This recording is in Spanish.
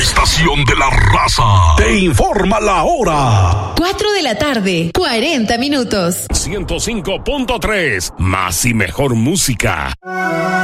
estación de la raza te informa la hora. 4:40 PM. 105.3, más y mejor música.